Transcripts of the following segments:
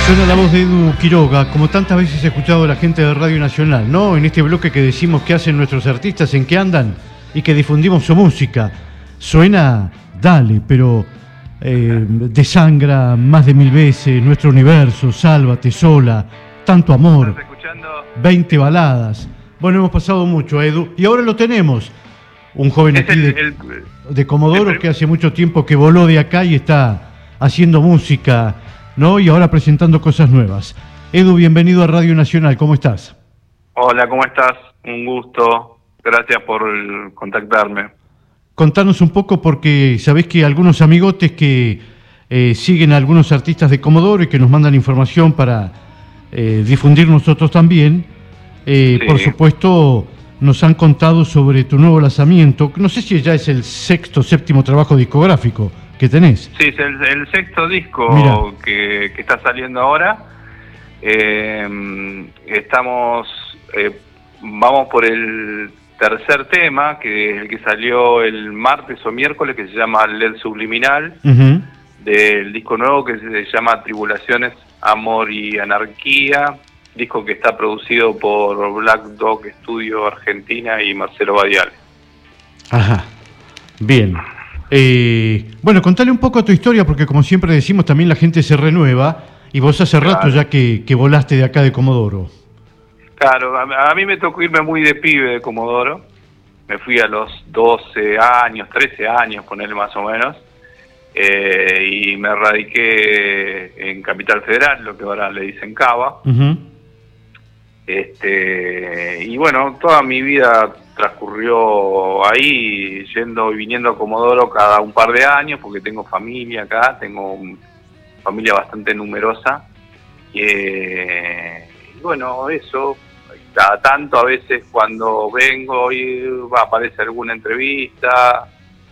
Suena la voz de Edu Quiroga, como tantas veces he escuchado a la gente de Radio Nacional, ¿no? En este bloque que decimos qué hacen nuestros artistas, en qué andan y que difundimos su música. Suena Dale, pero desangra más de 1000 veces, Nuestro Universo, Sálvate, Sola, Tanto Amor, 20 baladas. Bueno, hemos pasado mucho, Edu, y ahora lo tenemos. Un joven aquí de Comodoro que hace mucho tiempo que voló de acá y está haciendo música, ¿no? Y ahora presentando cosas nuevas. Edu, bienvenido a Radio Nacional, ¿cómo estás? Hola, ¿cómo estás? Un gusto, gracias por contactarme. Contanos un poco, porque sabés que algunos amigotes que siguen a algunos artistas de Comodoro y que nos mandan información para difundir nosotros también, sí. Por supuesto, nos han contado sobre tu nuevo lanzamiento. No sé si ya es el sexto, séptimo trabajo discográfico que tenés. Sí, es el sexto disco que está saliendo ahora. Vamos por el tercer tema, que es el que salió el martes o miércoles, que se llama LED Subliminal, del disco nuevo que se llama Tribulaciones, Amor y Anarquía, disco que está producido por Black Dog Studio Argentina y Marcelo Badiale. Ajá, bien. Bueno, contale un poco tu historia, porque como siempre decimos, también la gente se renueva, y vos hace rato ya que volaste de acá de Comodoro. Claro, a mí me tocó irme muy de pibe de Comodoro. Me fui a los 12 años, 13 años, ponerle más o menos, y me radiqué en Capital Federal, lo que ahora le dicen Cava. Y bueno, toda mi vida transcurrió ahí, yendo y viniendo a Comodoro cada un par de años, porque tengo familia acá, tengo familia bastante numerosa. Y bueno, eso, cada tanto a veces cuando vengo y aparece alguna entrevista,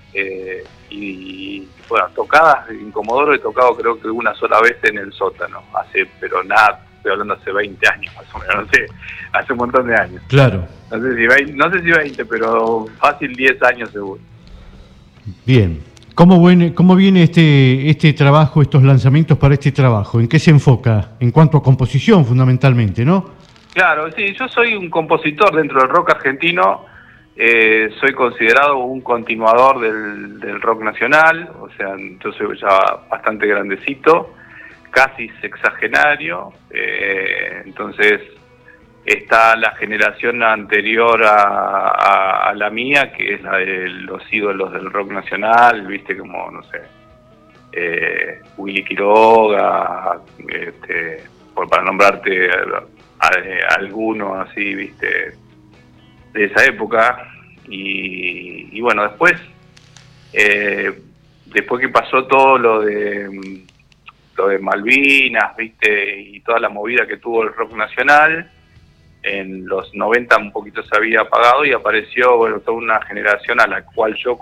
y bueno, tocadas en Comodoro he tocado creo que una sola vez en el sótano, pero nada, estoy hablando hace 20 años más o menos, no sé, hace un montón de años. Claro. No sé si 20, pero fácil 10 años seguro. Bien. ¿Cómo viene este trabajo, estos lanzamientos para este trabajo? ¿En qué se enfoca? En cuanto a composición, fundamentalmente, ¿no? Claro, sí, yo soy un compositor dentro del rock argentino, soy considerado un continuador del rock nacional, o sea, yo soy ya bastante grandecito, casi sexagenario, entonces está la generación anterior a la mía, que es la de los ídolos del rock nacional, viste, como, no sé, Willy Quiroga, para nombrarte algunos así, viste, de esa época. Y bueno, después que pasó todo lo de Malvinas, viste, y toda la movida que tuvo el rock nacional, en los 90 un poquito se había apagado y apareció, bueno, toda una generación a la cual yo